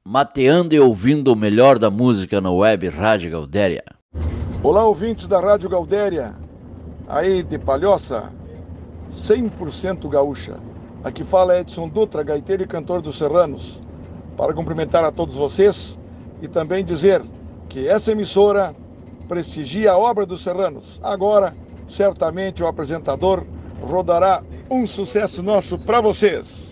mateando e ouvindo o melhor da música na web Rádio Gaudéria. Olá, ouvintes da Rádio Gaudéria, aí de Palhoça, 100% gaúcha. Aqui fala Edson Dutra, gaiteiro e cantor dos Serranos, para cumprimentar a todos vocês e também dizer que essa emissora prestigia a obra dos Serranos. Agora, certamente o apresentador rodará um sucesso nosso para vocês.